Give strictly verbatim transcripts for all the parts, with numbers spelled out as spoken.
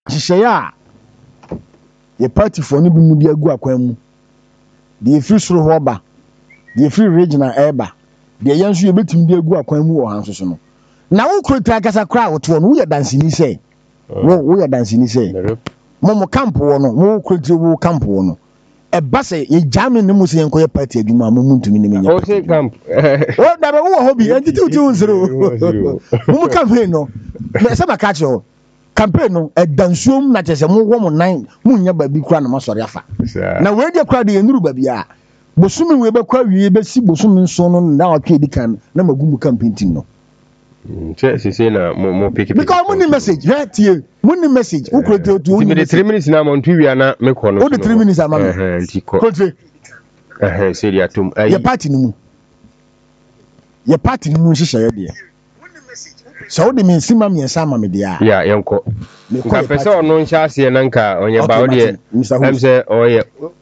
hyehyɛ ye party for no bi mu di agu akwan mu de free soro ho ba de free regional eba de yanso ye betim di agu akwan mu wo hanso so no na wo kurota kasa kra wo to no wo ya dansini sɛ wo wo ya dansini sɛ mo mo camp wo no wo kurota wo camp wo no e ba sɛ ye jam ne mu sɛ enko ye party adwuma mo muntumi ne menya o se camp o da be wo hobby enti ti ti unzero mo mo campaign no me sɛ ba ka che ho campaign no e dansuom na kyese mo wo mo nan mo nya ba bi kura na mo sɔre afa na we de kura de yenuru ba bia bosumi we be kwa wie be si bosumi nso no na atwe di kan na magumu campaign team no che se se na mo mo pick because mo ni message right here mo ni message wo kuro to wo ni three minutes na mo ntwi wi ana me kɔ no wo de three minutes ama me eh nti kɔ kuro eh se dia tum ayi ye party no mu ye party no mu hyehyɛ ye de so wo de me nsima me nsa ama me de a ya yenko nka pese ono nhyɛ ase na nka onye ba wo de em se oye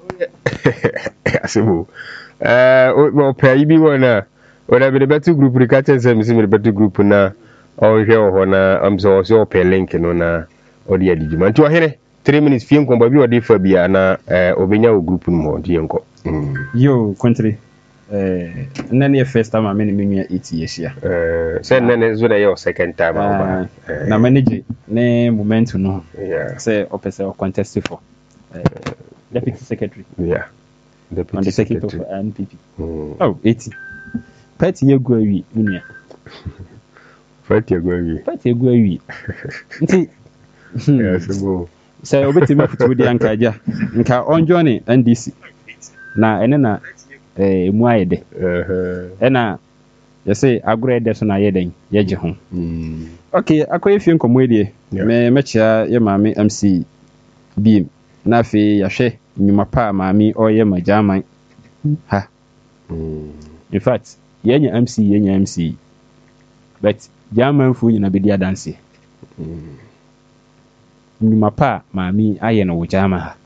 asebo eh o pɛ yi bi wona wona be betu group rikache se mi se me betu group na o hwe o ho na am so so pɛ link no na o de adigi man ti o here three minutes fie nko ba bi o de fa bia na eh obenya o group no mo di yenko yo country eh nane first time am me nua eight years ya eh say nane zo na your second time am na manage ne moment no yeah say opese o contest for eh deputy secretary yeah deputy on the secretary of N P P mm. oh eighty party ye go awi nua party ye go awi party ye go awi nti yes go say obetima futu di anka aja nka on join N D C na ene na eh mu ayede eh ena ye say agro ede so na yeden ye je ho mm okay akoye fie nkomo edie me mechia ye maame M C B na fe ya hwe nyuma pa maame oye majaman ha mm in fact yenya M C yenya M C but jaman fu nyina be dia dance mm nyuma pa maame aye no wo jama ha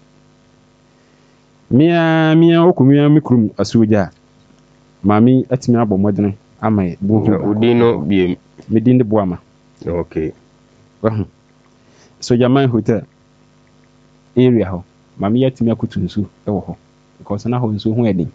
mia mia okumia mikrum asuja maame atimi abomodene ama bo udino biem medin de boama okay wahu so jaman hotel area ho maame yatimi akutunsu e wo ho because na ho nsu ho edin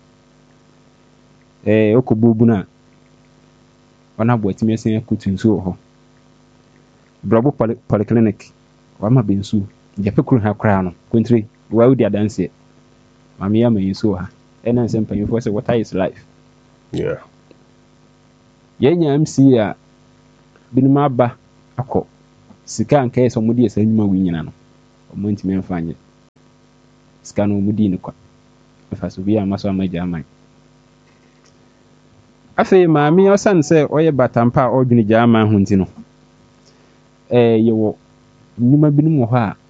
eh okobubu na wana bo atimi asen akutunsu ho brabo polyclinic wa ma bensu japekuru ha kra no country wa udi adanse maame ya mayiso ha ena nsem panyefo say what is life yeah yenya M C a binuma ba akọ sika nka yeso mudi esa nyuma wi nyina no omonti me mfanye sika no mudi ni kwa afaso bi amaso amaja aman afi maame osan se oye batampa odwini jama ho nti no eh yewo nyuma binum ho a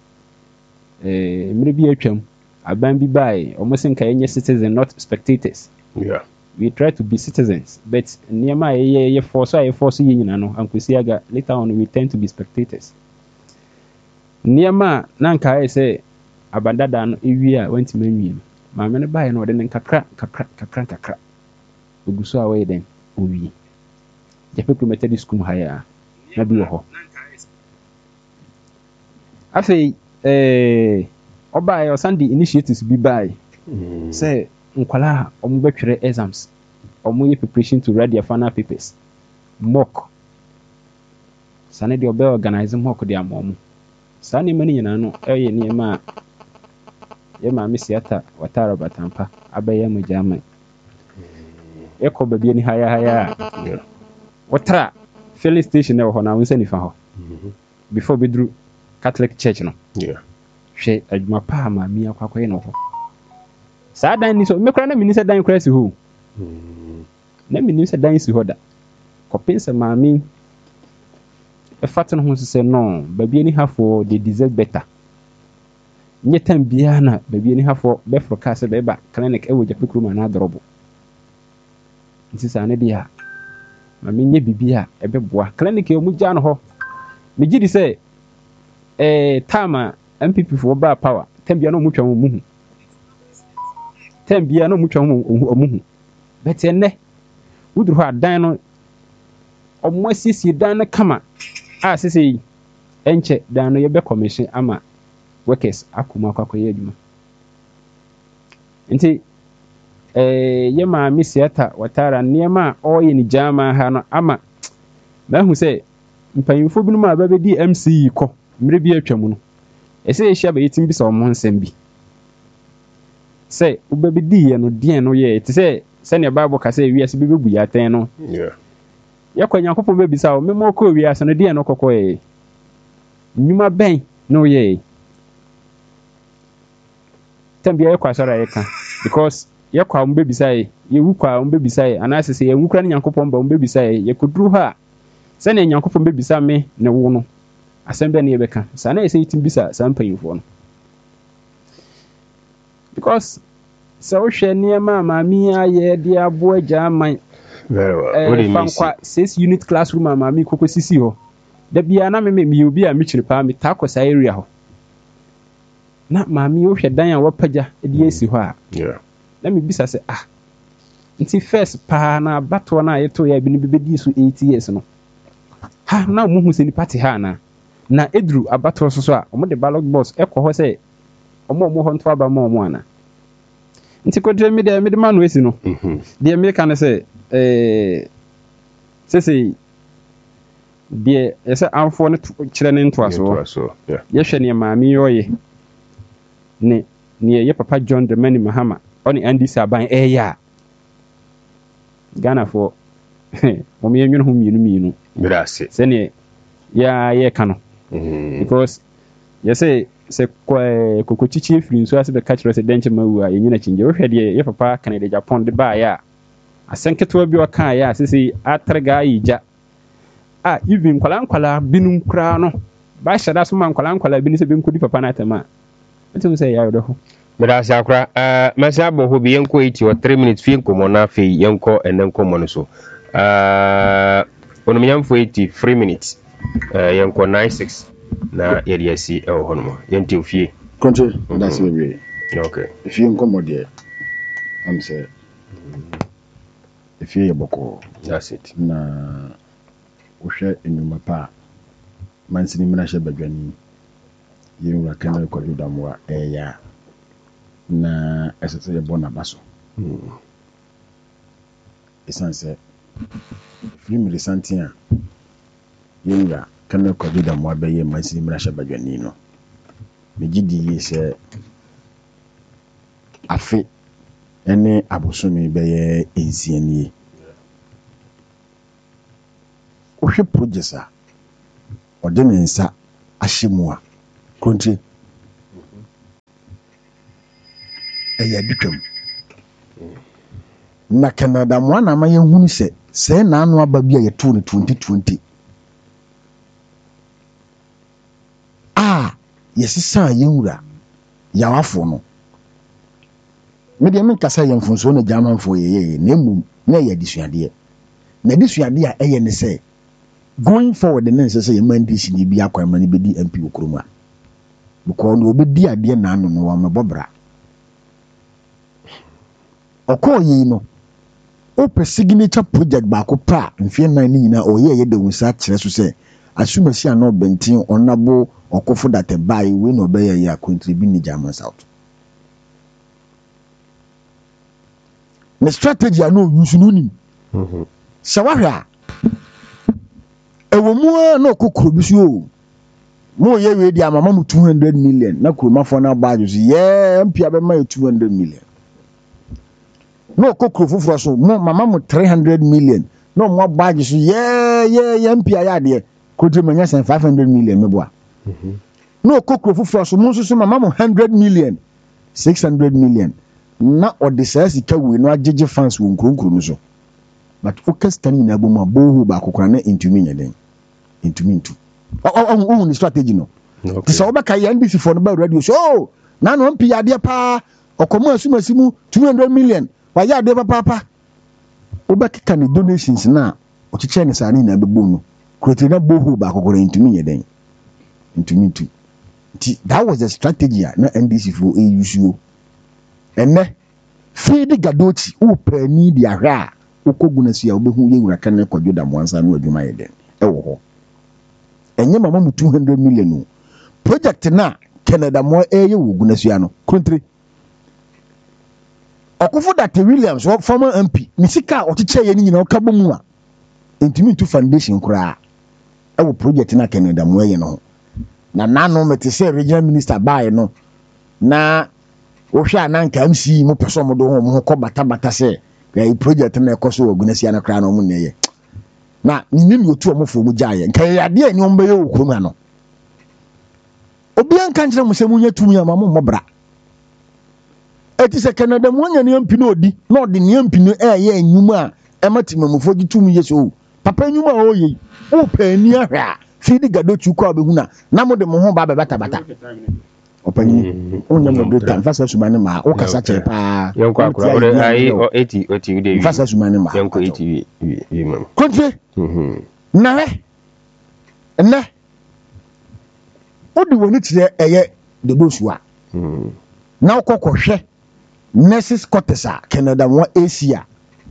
eh mire bi atwam aban bi bai almost nka yenye citizen not spectators yeah we try to be citizens but niema ye ye force ye force ye nyina no ankwesi aga later on we tend to be spectators niema na nka ye say abandada no ewi a wanti manwi maame no bai no de nkakra kakra kakra kakra oguso a we den owi jepe kilometer school haya na bi wo ho afi eh oba yo Sunday initiatives bi bai mm. say nkwala omo betwere exams omo ye preparation to read their final papers mock sane de obe organize mock de amomo sane mani nyina no eye ne ma ye ma mesiata watara batampa abaye majama eko babie ni haya haya watara filling station e ho na wonse ni fa ho before bedru Catholic Church no yeah hwe adwuma pa ma mi akwakoye no ho sa dan ni so me kra na mi ni se dan kra si ho na mi ni se dan si ho da kopinsa ma mi e fat no ho se no babie ni hafo they deserve better nyetam bia na babie ni hafo be forecast be ba clinic e wo japekuru ma na adrobo nti sa ne dia ma mi nye bibia e be boa clinic e mu gya no ho me gidi se eh tama M P P for ba power tembia no mu twa mu hu tembia no mu twa mu hu but enne wudru ha dan no omo asisi dan na kama a sese enche dan no ye be commission ama workers akoma akwakoye adwuma nti eh ye ma mi siata watara niema oye ni jama ha no ama na hu se mpanyimfo bi no ma ba di M C E kɔ mre bi atwa mu no ese ye hia ba yetim bi se omo nsɛm bi se ubabi di ye no den no ye ti se se ne bible ka se wiase bi bebu ya ten no yeah ya kwa nyankopɔ be bisa o memo kɔ wiase no den no kokɔ ye nyuma bɛn no ye tambia ye kwa sɔra ye ka because ye kwa mbe bisa ye ye wu kwa mbe bisa ye anase se ye wu kra ne nyankopɔ mba mbe bisa ye ye koduru ha se ne nyankopɔ mbe bisa me ne wo no asɛm bɛ ne ye bɛka sa na ye se yitim bisa sa mpanyimfo no because so hwɛ nneɛma maami ayɛ de abo agya man very well what do you mean fankwa six unit classroom maami koko sisi hɔ da bia na me me obi a me kyiri pa me ta kɔ area hɔ na maami wo hwɛ dan a wapagya de esi hɔ a yeah na me bisa sɛ ah nti first pa na bato na yeto ya bi ne bibedi so eight years no ha na mo hu sɛ ni party ha na na edru abato so so a ɔmo de ballot box ɛkɔ hɔ sɛ ɔmo ɔmo hɔ nto aba ma ɔmo ana nti kodre mi de mi de ma no esi no mhm de me ka ne sɛ eh sese de ese amfo ne kyerɛ ne nto aso so yeah ye hwɛ ne maami yoye ne ne ye papa John de Mani Mahama ɔne Andy Saban ɛya Ghana for ɔmo ye nwene ho mienu mienu brase sɛ ne ya ye ka no mhm because ye say se kwa kokochichi free nso ase be catch resident mawu a yenyina chinje wo hwɛ de ye papa Canada Japan de ba ya asenketo bi waka ya sisi atrega yija ah even kwala kwala binum kra no ba hyada so man kwala kwala bi ni se be nkodi papa na tema ntum se ya yodo ho brase akra eh masa bo ho bi yenko eighty or three minutes fi nkomo na fi yenko enenko mo no so eh onum yamfo eighty three minutes eh yenko ninety-six na yɛde asi ɛwɔ hɔ nom yɛnte ofie Country, that's the way. okay If you come out there, I'm saying, if you're a boko, that's it na ushe enyuma pa, mansini mina she bagani, you were kind of called damwa, eh, ya, na esete ya bona baso. mm. Isan se, free me santia, you were kind of called damwa be ye mansini mina she bagani no. Megidi yi se afe ene abosome beye ensianie ohwe projects a ode ne nsa ahyemu a country eya bitwam na Canada mo na ma yehunu se se na anu aba bia yeto ne twenty twenty ah yesisa yenwura yawafo no me de men kasa yemfunso na jamanfo yeye na emum na ya disuade na disuade a eye ne se going forward na nse se yemandisi ni bia kwa mani bedi M P okroma because no obedi ade na anu no wa mebobra okoyi no open signature project ba ko pra mfie nan ni nyina oyeye de wunsa kire so se asumasi ano bentin onabo okofo that buy we no be ya contribute ni German South. The strategy I know use no ni. Mhm. Sawahwa. Ewo mu na okokoro bi so o. Mo ye we di amama mu two hundred million na kuroma fo na ba ju ye mpia be ma two hundred million. No okokoro fufuro so mo mama mu three hundred million. No mo ba ju ye ye ye mpia ya de. Kodre manya sen five hundred million meboa. Mhm. No kokro fufuro so mo so mama mo one hundred million six hundred million na odisa sika we no agege fans wo nkronkro no so but focus tani na bomu abohu ba kokora na intumi nyeden intumi ntu o o o strategy no okay tisa obeka ya N B C for no ba radio so oh na no mpi ade pa okomo asumasimu two hundred million wa ya ade papa papa obeka ne donations na ochiche ne sani na bebo no krote na bohu ba kokora intumi nyeden intumi ntu. That was the strategy na N D C for A U C O. Ene feed gadochi o pani di ahwa okoguna sia obehu ye wura kan kwadwo da mwansa no adwuma ye den. E wo ho. enye mama mu two hundred million no project na Canada mo eye wo gunasua no country Okufo that Williams former M P misika ochiche ye ni nyina okabo mu a entimi to foundation kura e wo project na Canada mo eye no na nano mete say regional minister buy no na wo hwa na nka M C mo peso mo do ho mo ko bata bata say e project na ekoso wo gunasua na kura no mo neye na ni ni otu o mo fo mu jaaye nka ye ade ani ombe ye okuru no obi an kan kire mo se munya tumi ama mo mobra eti se Canada mo anya ne ampi no odi na odi ne ampi no e ye anyuma a e matimamufo gi tumi ye so papa anyuma o ye o pa ani ahwa fi di gado chuko abehuna na mo de mo ho ba bata bata opani o nya mo do tan fasa sumane ma o kasa che pa yanko akura o ai o eighty eighty we dey fasa sumane ma yanko eighty we mam kontre mhm na he na odi woni kire eye de dosua mhm na okokohwe nurses quarters a Canada mo Asia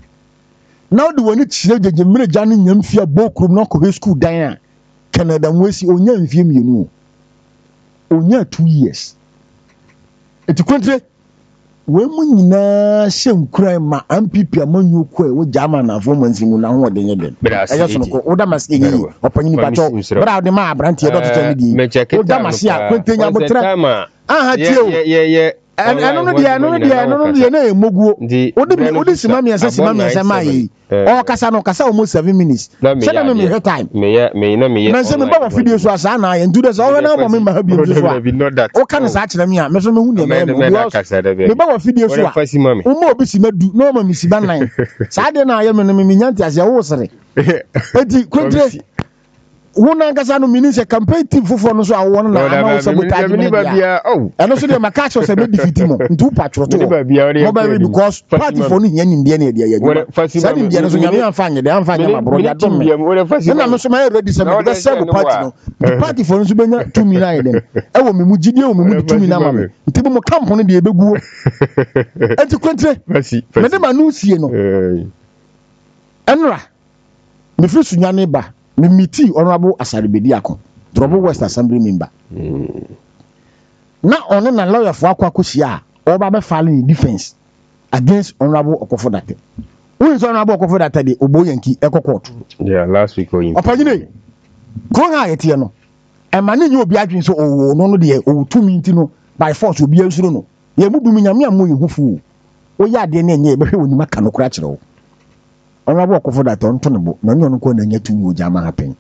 na odi woni kire jeje mreja no nyamfia bokrum na ko school dan a Canada mo Asia onya mfie mienu onya two years eti kontre we mu nyina shenkura ma M P P amanyu ko e wo jama na fo mansimu na ho de nyede ayo so ko oda mas enyi opanyi pacho bra de ma abrantie dot ten di oda mas ya kwentenya botra aha tie o ye ye eno no dia eno no dia eno no dia na emoguo odi odi sima mi asa sima mi asa mai o kasa no kasa almost seven minutes se na me me time me ya me na me na se me ba video so asa na ye ntu de so o na mo me ma bi ntu so o kan sa kire me a me so me hu ne me me ba video so a o mo obi sima du no ma mi siba nine sa de na ye me no me nyanti ase wo sere eti kontre wona kasa no mini se campaign team fofo no so awo no na ama wo sabotage me bia oh eno so de makacho se be defeat mo ntu patro to mo ba because party for no nya nyinde na dia ya sa ni dia no so nya me amfa nye de amfa nya mabro ya dom me na me so ma ready se me de save party no the party for no so benya two million den e wo me mu gidie wo me mu two million ma me nti bo mo camp no de ebeguo enti kwentre me de ma no sie no enra me fi sunya ne ba me miti honorable Asaribedi Akon Drobo West Assembly member mm. na ono na lawyer for akwa kosia o ba be file defense against honorable Okofo-Datte who is honorable Okofo-Datte de oboyanki eko court yeah last week o yin opanyine ko ha yete no e ma ne obi adwen so o no no de o tumi nti no by force obi ansuro no ye mu dumi nyame am yehufu o ya de na enye e be hwe woni maka no kura kire wo Honorable Okofo-Datte onto ne bo na nyo no ko na nya tumi o jama happen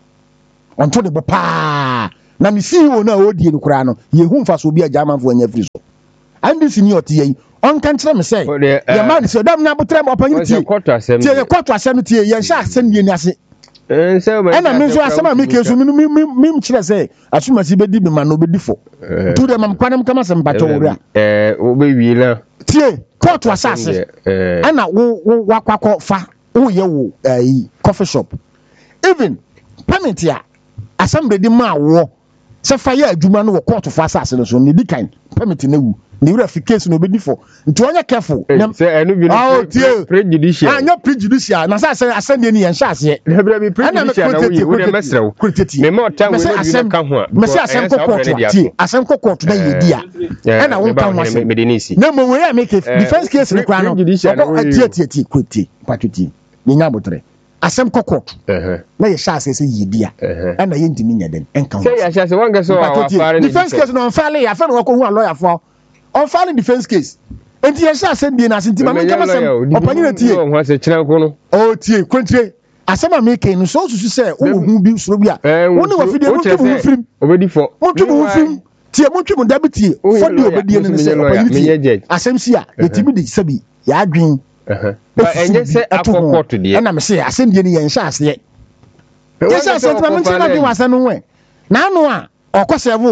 onto de bo pa na mi C E O na o die no kura no ye hu mfa so obi a jama fo anya free so and this senior tie yi on kan kire me say ye man say dam na botre mo panyi tie tie ye kwatu asem tie ye sha asem die ni ase eh say me na me so asem a me ke so mi mi mi kire say asuma si be di me ma no be di fo to dem am kwanam kama sem bato wura eh o be wi la tie kwatu asase eh ana wo wakwakọ fa wo ye wo eh coffee shop even permit ya assembly di ma wo se fa ya adwuma no wo court for asase no so ne di kan permit na wu ne verification no be di for nti onya careful say enu bi no prejudicial anya prejudicial na say assembly ni yen sha ase na bra bi prejudicial na wo ye wo de mesrew me mo tan we no bi ka ho a me say asem ko court ti asem ko court na ye di a na wo kan wase me de nisi na mo we ya make defense case no kra no ko ati ati ati kweti patuti ni nya botre asem ko court eh na ye sha ase se ye di a na ye ntimi nya den enka say ya sha se wanga so wa fare defense case no file ya fa no ko hu a lawyer for on filing defense case enti ye sha send na asenti ma me kama sem opanyina tie o ho se kira ko no o tie kwentie asema me ken no so susu se wo hu bi suro bi a wo ne wa fide wo tu hu film obedi fo wo tu hu film tie mo tu mo da bitie fo di obedi ne se opanyina tie asem si a yetimi di sabi ya adwen eh ba enye se akokko to de na me se asem die ne ye nsha ase ye sha asenti ma me ntina bi wasa no we na anu a okose wo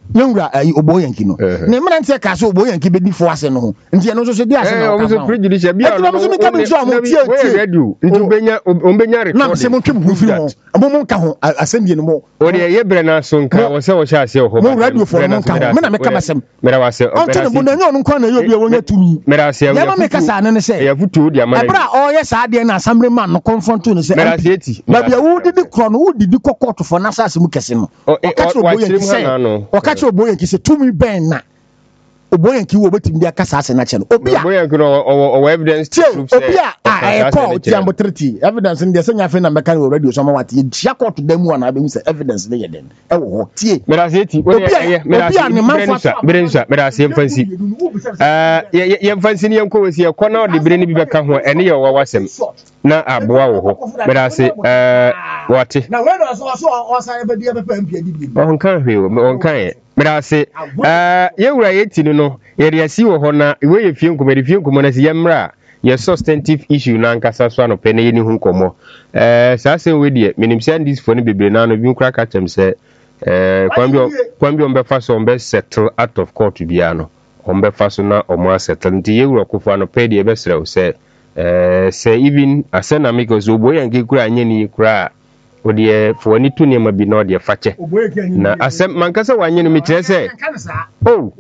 nyangura ayi oboyanki no ne mena ntia ka so oboyanki be di fo ase no ntia no so so di ase no o so prejudice bia no mo so mi ka bi so am tie tie radio nti obenya obenya record na se mo twem hu firi ho amo mo ka ho asembie no mo o de ye bre na so nka wo se wo sha ase ho mo radio for mo ka ho me na me ka basem mera wase onto no bonya no nkwa na ye bia wonya tumi mera ase ya ma me ka sa ne ne se ya futu di amana ebra o ye sa de na assembly man no confront no se mera ase eti na bia wo didi kro no wo didi kokot for na sa se mu kese no o ka cho oboyanki se o ka cho oboyanki se tumi ben na oboyanki wo betim dia kasa ase na che no obi a oboyanki no o evidence proof say obi a e call tiambo thirty evidence ndi se nya fe na meka no radio so ma wate dia court dem wa na be mu say evidence dey den e wo ho tie mera se eti obi a mera se ne manfa berensa mera se mfansi eh ye mfansi ne yanko wesi e kona de bere ne bi beka ho ene ye wa wasem na aboa wo ho mera se eh wate na we no so so o sa e be dia be pa mpia di bi on kan hwe on kan e mera se eh ye wura yeti no ye de asi wo ho na we ye fie nkomo de fie nkomo na se ye mra ye substantive issue na nkasa so anope na ye ni hu nkomo eh sa se we de minim se this for ni bebre na no bi nkra ka chem se eh kwambio kwambio ombefa so ombe settle out of court bia no ombefa so na omo settle nti ye wura kofo anope de ye besre o se eh se even asena make so boyanki kura anye ni kura odi for ni tu ne ma bi na odi fache na asem mankasa wanye no mikire se oh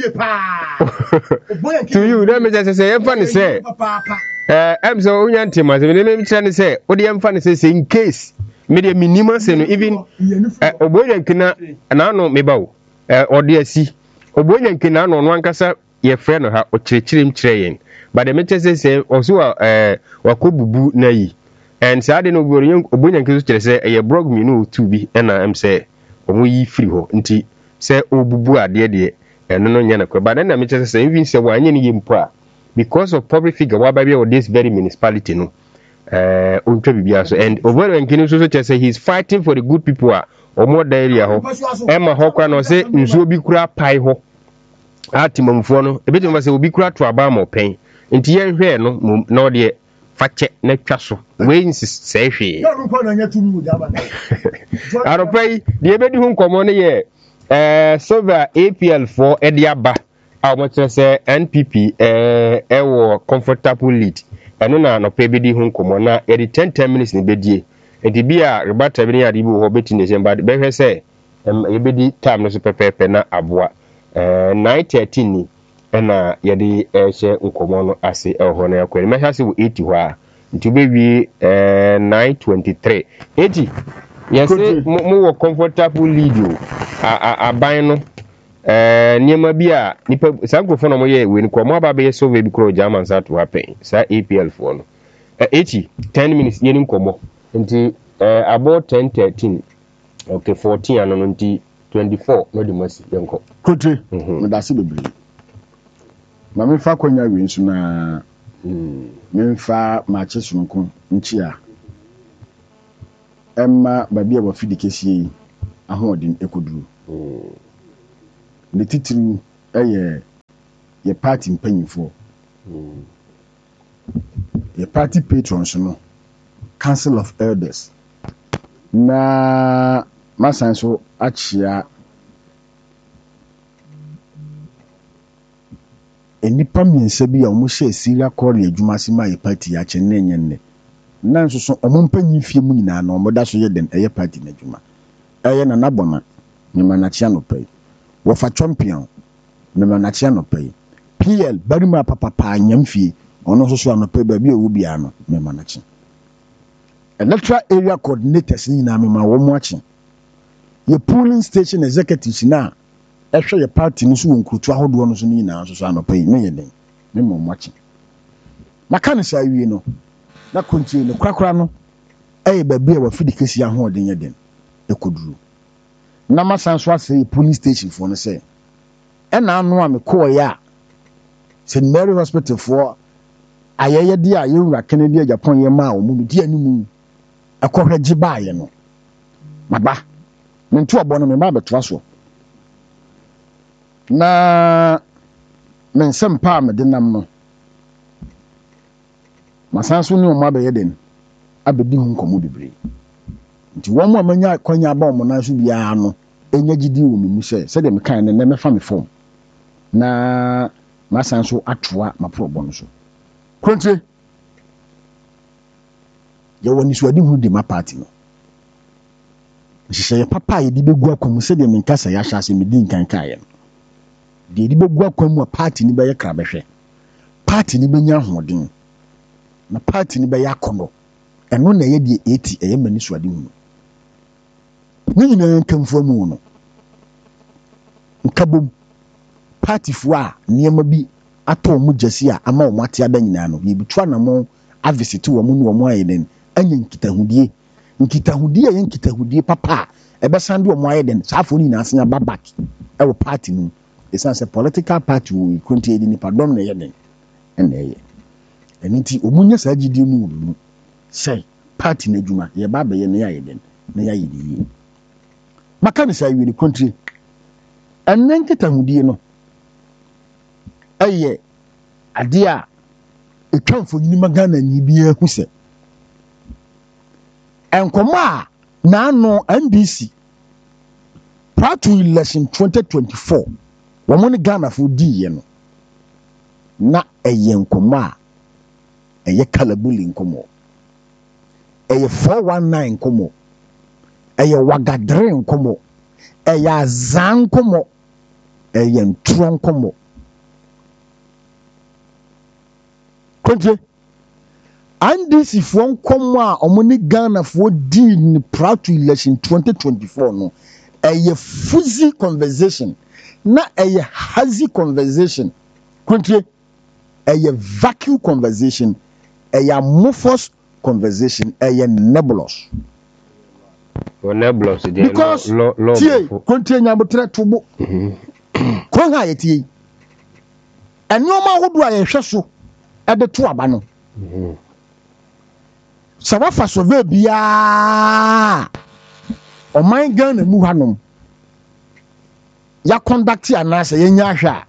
to you na me just say em fa ni se eh em so unya ntima se me mikire ni se odi em fa ni se in case me de minimum se no even oboyanki na na no me bawo eh odi asi oboyanki na no no ankasa ye frɛ no ha o kirekirim kire yen but the meche say say oso eh wakobubu na yi and say ade no oboyanki oboyanki so kire say ye blog me no tu bi na em say omo yi free ho nti say obubu ade de eno no nya na kwa but na meche say even say wanye ni yempo a because of public figure wa ba bi o this very municipality no eh ontwa bibia so and oboyanki no so so kire say he is fighting for the good people a omo da area ho ema ho kwa no say nsuo bi kura pai ho atimamfo no ebetim ba se obi kura to aba ma pen nti ye hwe no na ode fache na twa so we insist se hwe aropai de ebedi hu nkomo ne ye eh silver A P L four ede aba a mo kire se N P P eh ewo comfortable lead eno na no pe ebedi hu nkomo na e ten ten minutes ne bedie edi bia rebata bi ne ade bi ho beti ne semba be hwe se ebedi time no so pepepe na aboa eh nine thirteen ni na yede ehye nkomo no ase ehho na yakwa me hase wo eighty ho a nti bewie eh nine twenty-three eighty yes mo wo comfortable lead o aban no eh niema bi a nipa sankrofo no mo ye we nkomo aba be so we bi kro German sa to happen sa A P L four no eighty ten minutes ye nkomo nti eh about ten thirteen okay fourteen ano nti twenty-four no de masi yenko kote me da se bebre ma me fa kwanya wi nso na me fa ma che sunko nchi a emma ba bia ba fidi kesie yi ahodin ekoduru ne titiri eye ye party mpanyifo ye party patrons no Council of Elders na masanso achia enipa miensa bi a omo hye Syria Korea adwuma sima ye party ya chenne nyenne na nso so omo mpanyi fie mu nyina na omo da so ye den eye party na adwuma eye na nabona nyema na chia no pay wo fa champion nyema na chia no pay P L barima papa pa nyamfie ono so so anope ba bi owu bia no nyema na chia electoral area coordinators nyina mema wo mo achi ye polling station executives na ehwe ye party no so wonkutu ahodo no so nyina so so anopa yi me ye den me mo mo achi maka ne sha wie no na kontie no krakra no eh ba bia wa fidi kesi ahoden ye den ekoduru na masan so ase polling station for no say e na anu a me ko ya Saint Mary Hospital for ayeye dia ye wura Kennedy Japan ye ma o mu di animu akohwe giba ye no maba ntu obo no me ma beto so na mensem pa me de nam no masanso ni o ma be ye den abedi hu nkomo bebre nti wo mo amanya kwanya ba o mo na so bia no enya gidi wo me mu sɛ sɛ de me kan ne me fa me form na masan so atoa ma problem so kontre ye woni so adi hu de ma party no hyehyɛ papa ye di begu akomu sɛ de me nkasa ya hyase me di nkan kae no de di begu akomu a party ni bɛyɛ krabɛhwɛ party ni bɛnya hoɔden na party ni bɛyɛ akono ɛno na ye de eighty ɛyɛ mani so adi hu ni nyina nkamfo mu no nkabom party fo a niema bi atɔ mu gyesi a ama wɔn ate ada nyina no ye bitwa na mo avisit wɔn mu no wɔn ayɛ den anya nkitahudie nkitahudie yɛ nkitahudie papa ɛbɛsan de wɔn ayɛ den saafo ni nyina asenya babak ɛwɔ party no esan sɛ political party wo konti edi nipa dɔm na yɛ den ɛna ɛyɛ ɛno nti omunya saa gidi mu mu sɛ party na adwuma yɛ ba bɛyɛ na yɛ den na yɛ yɛ yie maka ne saa yɛ konti ɛnna nkitahudie no ɛyɛ ade a etwa mfonyini magana ni bi ehu sɛ nkɔmɔ a naano N D C prior to election twenty twenty-four wɔn ne Ghana fo di yɛ no na ɛyɛ nkɔmɔ a ɛyɛ kalabuli nkɔmɔ ɛyɛ four one nine nkɔmɔ ɛyɛ wagadere nkɔmɔ ɛyɛ azan nkɔmɔ ɛyɛ ntoro nkɔmɔ kontie N D C fo nkɔmɔ a ɔmo ne Ghana fo di ne prior to election twenty twenty-four no ɛyɛ fuzzy conversation na ɛyɛ hazy conversation kontie ɛyɛ vacuum conversation ɛyɛ amorphous conversation ɛyɛ nebulous o nebulous dey because lo lo tie kontie nyabotre tobo kon ha yɛ tie ɛnoma ahodo a yɛhwɛ so ɛde to aba no sɛ wafa survey biaa ɔman Ghana mu hanom ya conduct anaasɛ yɛnya ahwɛ a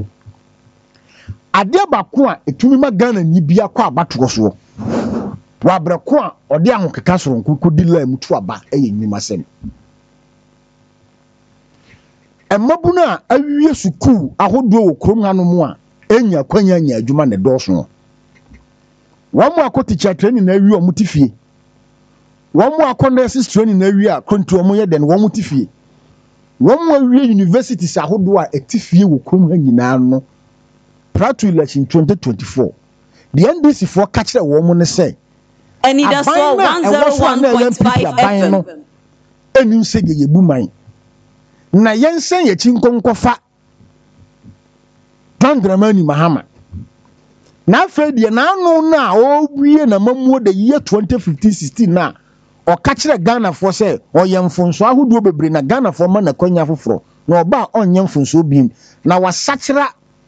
adeɛ baako a etumi ma Ghana ni bia kɔ abatoɔ soɔ wabrɛko a ɔde ahokeka soronko kɔdi la mu to aba ɛyɛ nnwuma sɛm ɛmabunu a awie sukuu ahodoɔ wɔ kurom hanom a enya kwanya nya adwuma ne dɔɔso no wɔn mu akɔ teacher training na awie ɔmo ti fie wɔn mu akɔ nurses training na awie a kontu ɔmo yɛ den wɔn mu ti fie wɔn mu awie universities ahodoɔ a ɛti fie wɔ kurom ha nyinaa no prior to election twenty twenty-four the N D C for catch the wɔn mu ne sɛ Anida so one oh one point five F M enim sɛ yɛ bu man na yɛn sɛn yɛ kyi nkonkɔfa John Dramani Mahama na afei deɛ n'ano na ɔwie na mamuo de year twenty fifteen sixteen na ɔka kyerɛ Ghana for sɛ ɔyɛ mfonso ahodoɔ bebree na Ghana for ma na kwanya foforɔ na ɔba a ɔnyɛ mfonso biem na wasakyera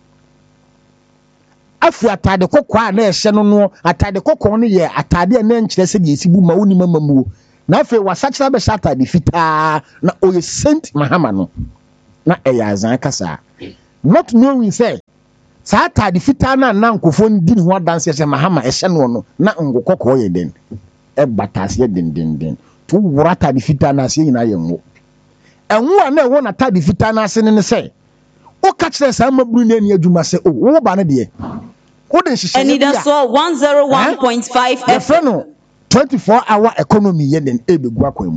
afi atade kɔkɔɔ a na ɛhyɛ no no atade kɔkɔɔ no yɛ atade a na nkyerɛ sɛ deɛ esibu ma woni mamamuo na afei wasakyera bɛhyɛ atade fitaa na ɔyɛ Saint Mahama no na ɛyɛ azan kasa not knowing say saa atade fitaa na na nkofo ndi ne ho adanse sɛ Mahama ɛhyɛ no no na ngokɔkɔɔ yɛ den ɛbata ase den den den to wura atade fitaa na ase nyina yɛ ngo ɛnwo a na ɛwɔ na atade fitaa na ase ne ne sɛ o ka kyerɛ saa maburu na ani adwuma sɛ o wo ba ne deɛ o de hyehyɛ Anida so one oh one point five F M twenty-four hour economy yɛ den ebegu akwan mu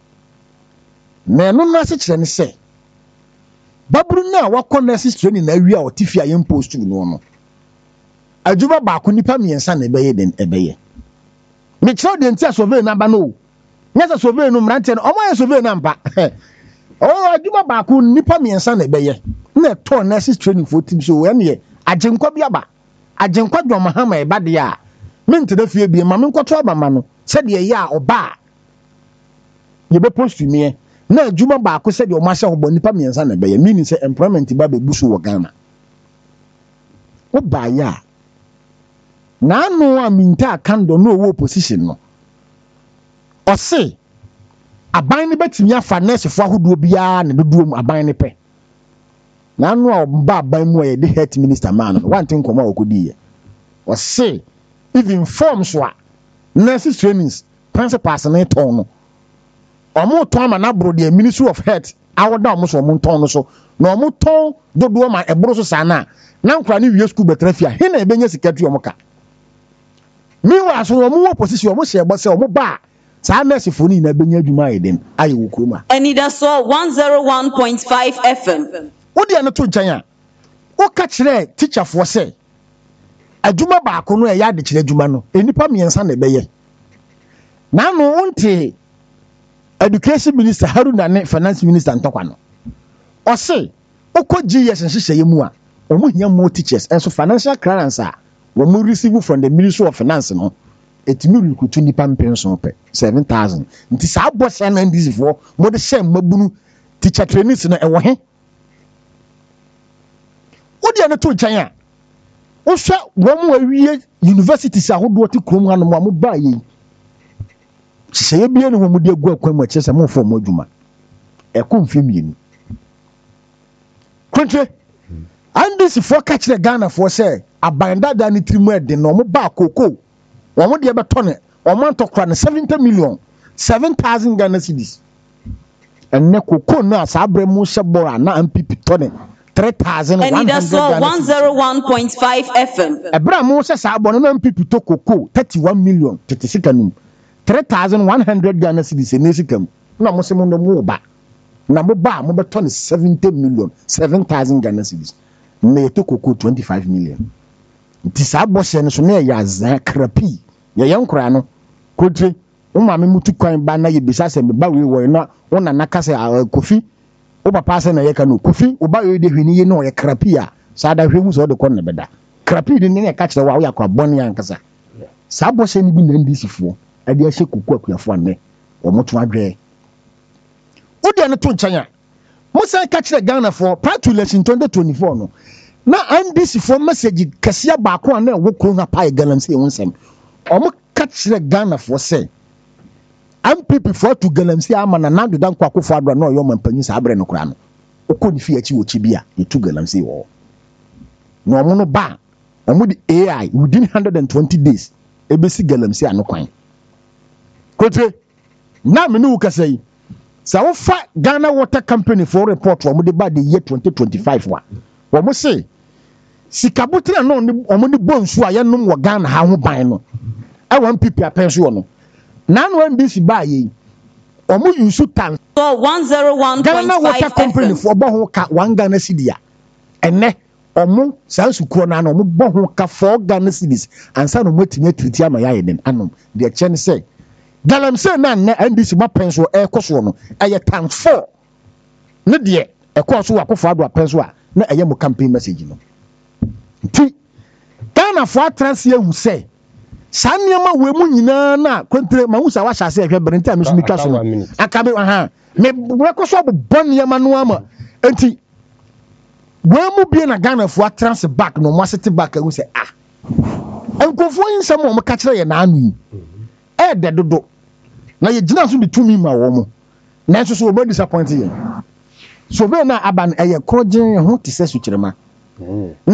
na ɛno no ase kyerɛ ne sɛ baburu na wakɔ nurses training na awie a ɔtifi a yɛn post no no adwuma baako nipa mmiɛnsa na ɛbɛyɛ den ɛbɛyɛ me kyerɛ de ntia survey na ba no nyɛ sɛ survey no mmerante no ɔmo yɛ survey na mpa ɔwɔ adwuma baako nipa mmiɛnsa na ɛbɛyɛ na ɛtɔ nurses training for team so ɛne yɛ agyenkwa bi aba agyenkwa John Mahama ɛba de a mentena fie bi ma me nkɔtɔ aba ma no sɛdeɛ yɛ a ɔba a yɛbɛ post meɛ na adwuma baako sɛ deɛ ɔmo ahyɛ hɔ bɔ nipa mmiɛnsa na ɛbɛyɛ meaning sɛ employment ba bɛbu so wɔ Ghana wo baayɛ a naano a minta kando no ɔwɔ opposition no ɔse aban ne bɛtumi afa nurse fo ahodoɔ biara ne dodoɔ mu aban ne pɛ naano a ɔba aban mu a yɛde health minister man no wante nkɔmɔ a ɔkɔdi yɛ ɔse even forms so a nurses trainings principals ne tɔn no ɔmo tɔn ama na bro deɛ Ministry of Health awoda omo so omo ton no so na omo ton dodo ma eboro so sa na na nkra ni wie school betrafia he na ebenya sikatu omo ka meanwhile so omo wo position omo she gbose omo ba sa nurse fo ni na benya adwuma eden aye wo kroma Ani da so one oh one point five F M. wo dia no to nkan a wo ka kire teacher fo se adwuma ba ko no e ya de kire adwuma no enipa miensa na beye na no wonte education minister Haruna ne finance minister ntokwa no o se okọ G S nhyehyeye mu a omo hia more teachers and so financial clearance a wo mo receive from the Ministry of Finance no etimi rekutu nipa mpenso pe seven thousand nti sa abose na ndisi fo mo de share mabunu teacher trainees no e wo he odi na to nkan a wo hwa wo mo awie universities ahodo ti krom hanom a mo ba yi seye bia ne ho mo de agu akwan mo kyese mo fo mo adwuma e ko mfim yini kwentre andisi fo ka kire Ghana fo se abanda da ni trimu e de no mo ba koko wo mo de be to ne o mo antokra ne seventy million seven thousand Ghana cedis enne koko no asabre mo shebora na M P P to ne three thousand one hundred Ghana one oh one point five F M. Ebra mo se sa abo no M P P to koko thirty-one million tete sikanum three thousand one hundred Ghana cedis e nesikam na mo se mo no mo ba na mo ba mo be to ne seventy million seven thousand Ghana cedis na to koko twenty-five million nti sa abo se no so na ya zan krapi ye yankura no kodre o ma me mutu kwan ba na ye bisa se me ba we wo na wona nakase Kofi o papa se na ye ka no Kofi o ba yo de hwini ye no ye krapi a sa da hwemu so de kon ne beda krapi de ne ka kire wa wo yakwa boni yankasa sa abo se ni bi na ndisi fo ade a hye kuku akuafo anne o moto adwe o de ne to nkan a mo se ka kire Ghana for prior to election twenty twenty-four no na N D C for message kasia ba ko na wo kro na pa galamse wonsem omo ka kire Ghana for say M P P for to galamse ama na nadu dan kwa kofo adwa na oyo mampanyi sa abre no kra no okoni fi achi wo chi bia e to galamse wo no omo no ba omo di A I within one hundred twenty days ebesi galamse anokwan kotre na me no ukasai sa wo fa Ghana Water Company for report omo de ba the year twenty twenty-five wa omo say sikabutra no omo ni bonsu a yenom wo Ghana ha ho ban no e one P P apenso no na no ndisi ba yi omo use tan so one oh one point five Ghana Water Company for bo ho ka one Ghana cedi a ene omo sansu kro na no omo bo ho ka four Ghana cedis ansa no motimi atriti ama ya yeden anom de chen say galamse na na ndisi ba penso e koso no eye tan four ne de e koso wa kofo ado apenso a na eye mo campaign message no nti Ghana fo atranse ehu say sa niema we mu nyina na kontre ma wusa wa hyase ehwe berenta me so mitwa so no akabe aha me rekoso bo niema no ama enti we mu bie na Ghana fo atranse back no mo asete back ehu say ah enkofo yinsam mo ka kire ye na anu e de dodo na ye gina so bitumi ma wo mo na so so o be disappoint ye so be na aban eye krogen ho tise su kirema